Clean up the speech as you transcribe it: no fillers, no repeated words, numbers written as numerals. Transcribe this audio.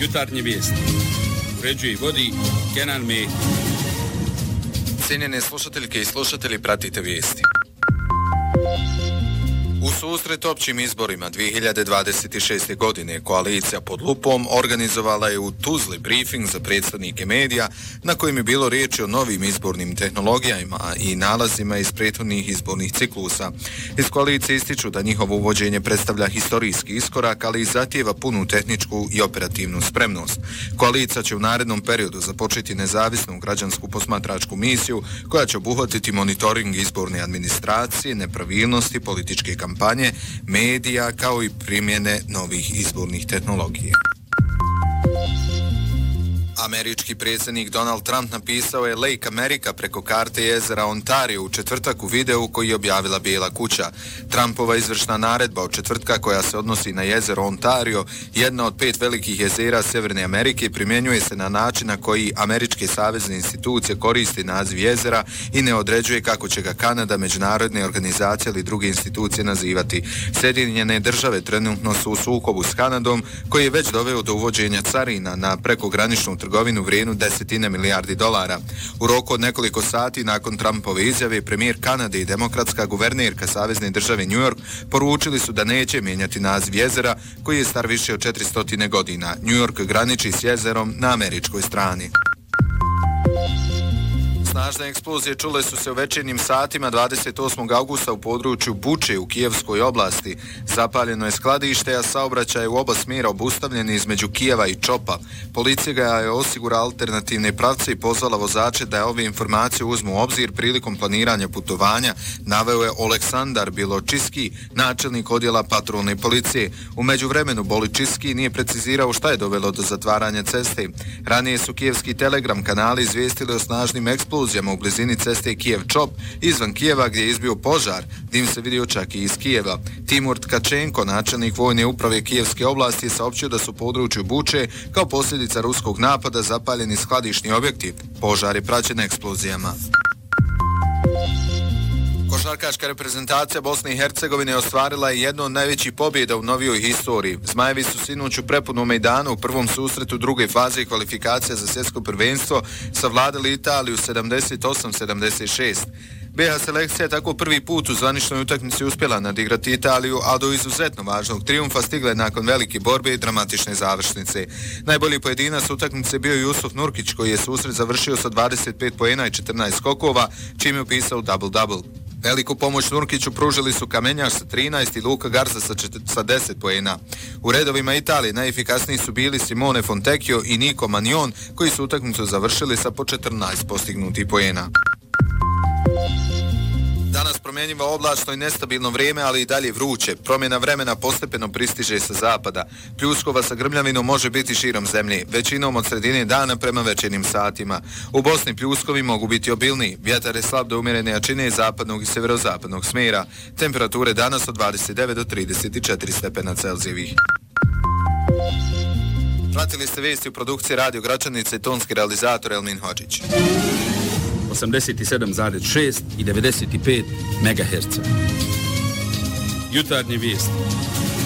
Jutarnje vijesti. Uređuje i vodi Kenan Mehić. Cijenjene slušateljke i slušatelji, pratite vijesti. U susret općim izborima 2026. godine koalicija pod lupom organizovala je u Tuzli briefing za predstavnike medija na kojem je bilo riječi o novim izbornim tehnologijama i nalazima iz prethodnih izbornih ciklusa. Iz koalicije ističu da njihovo uvođenje predstavlja historijski iskorak, ali i zahtijeva punu tehničku i operativnu spremnost. Koalicija će u narednom periodu započeti nezavisnu građansku posmatračku misiju koja će obuhvatiti monitoring izborne administracije, nepravilnosti, političke kampanje, medija kao i primjene novih izbornih tehnologija. Američki predsjednik Donald Trump napisao je Lake America preko karte jezera Ontario u četvrtak u videu koji je objavila Bijela kuća. Trumpova izvršna naredba od četvrtka koja se odnosi na jezero Ontario, jedna od 5 velikih jezera Sjeverne Amerike, primjenjuje se na način na koji američke savezne institucije koristi naziv jezera i ne određuje kako će ga Kanada, međunarodne organizacije ili druge institucije nazivati. Sjedinjene države trenutno su u sukobu s Kanadom koji je već doveo do uvođenja carina na prekograničnu trgovinu vrijednu $10 milijardi. U roku od nekoliko sati nakon Trumpove izjave, premijer Kanade i demokratska guvernerka Savezne države New York poručili su da neće mijenjati naziv jezera koji je star više od 400 godina. New York graniči s jezerom na američkoj strani. Snažne eksplozije čule su se u večernjim satima 28. augusta u području Buče u Kijevskoj oblasti. Zapaljeno je skladište, a saobraćaj u oba smjera obustavljen između Kijeva i Čopa. Policija ga je osigurala alternativne pravce i pozvala vozače da ove informacije uzmu u obzir prilikom planiranja putovanja, naveo je Oleksandar Biločiski, načelnik odjela patrolne policije. U međuvremenu Boličiski nije precizirao šta je dovelo do zatvaranja ceste. Ranije su kijevski telegram kanali izvijestili o snažnim eksplozijama u blizini ceste Kijev-Čop izvan Kijeva gdje je izbio požar. Dim se vidio čak i iz Kijeva. Timur Tkačenko, načelnik vojne uprave Kijevske oblasti, je saopćio da su u području Buče kao posljedica ruskog napada zapaljeni skladišni objekti. Požar je praćen eksplozijama. Košarkaška reprezentacija Bosne i Hercegovine ostvarila je jednu od najvećih pobjeda u novijoj historiji. Zmajevi su sinoć u prepunom mejdanu u prvom susretu druge faze kvalifikacija za svjetsko prvenstvo savladali Italiju 78-76. BH selekcija je tako prvi put u zvaničnoj utakmici uspjela nadigrati Italiju, a do izuzetno važnog trijumfa stigla je nakon velike borbe i dramatične završnice. Najbolji pojedinac utakmice bio je Jusuf Nurkić, koji je susret završio sa 25 poena i 14 skokova, čime je upisao double-double. Veliku pomoć Nurkiću pružili su Kamenjaš sa 13 i Luka Garza sa 10 poena. U redovima Italije najefikasniji su bili Simone Fontecchio i Nico Magnon, koji su utakmicu završili sa po 14 postignutih poena. Danas promjenjivo oblačno i nestabilno vrijeme, ali i dalje vruće. Promjena vremena postepeno pristiže sa zapada. Pljuskova sa grmljavinom može biti širom zemlje, većinom od sredine dana prema večernjim satima. U Bosni pljuskovi mogu biti obilniji. Vjetar je slab do umjerene jačine zapadnog i severozapadnog smjera. Temperature danas od 29 do 34 stepena Celzijevih. Pratili ste vijesti u produkciji Radio Gračanice i tonski realizator Elmin Hodžić. 87,6 i 95 MHz. Jutarnje vijesti.